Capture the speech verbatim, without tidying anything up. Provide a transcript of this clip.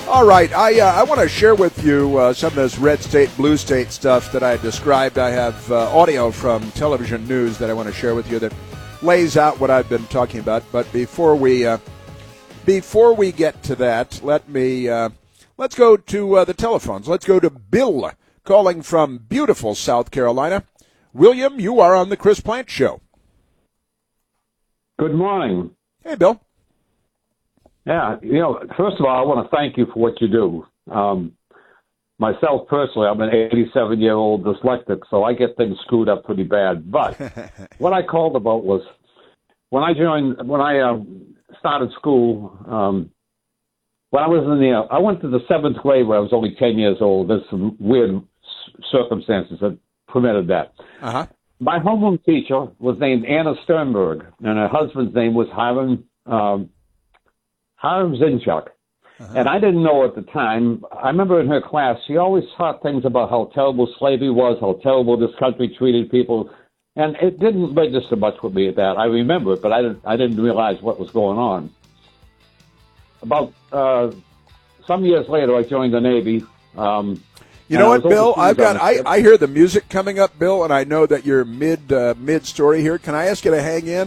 All right, I uh, I want to share with you uh, some of this red state, blue state stuff that I described. I have uh, audio from television news that I want to share with you that lays out what I've been talking about. But before we uh, before we get to that, let me uh, let's go to uh, the telephones. Let's go to Bill calling from beautiful South Carolina. William, you are on the Chris Plante Show. Good morning. Hey, Bill. Yeah, you know, first of all, I want to thank you for what you do. Um, myself, personally, I'm an eighty-seven-year-old dyslexic, so I get things screwed up pretty bad. But what I called about was when I joined, when I uh, started school, um, when I was in the, I went to the seventh grade where I was only ten years old. There's some weird circumstances that permitted that. Uh-huh. My homeroom teacher was named Anna Sternberg, and her husband's name was Hiram um, Hiram Zinchuk. Uh-huh. And I didn't know at the time. I remember in her class, she always taught things about how terrible slavery was, how terrible this country treated people. And it didn't register much with me at that. I remember it, but I didn't, I didn't realize what was going on. About uh, some years later, I joined the Navy. Um, you know what, Bill? I've got. I, I hear the music coming up, Bill, and I know that you're mid uh, mid story here. Can I ask you to hang in?